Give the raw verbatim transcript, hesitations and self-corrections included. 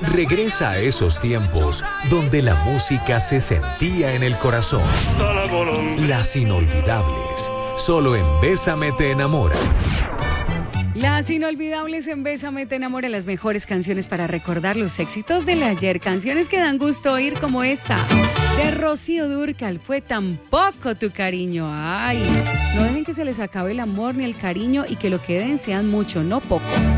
Regresa a esos tiempos donde la música se sentía en el corazón. Las inolvidables, solo en Bésame te enamora. Las inolvidables en Bésame te enamora, las mejores canciones para recordar los éxitos del ayer. Canciones que dan gusto oír como esta, de Rocío Dúrcal, Fue tan poco tu cariño. Ay, no dejen que se les acabe el amor ni el cariño y que lo que den sean mucho, no poco.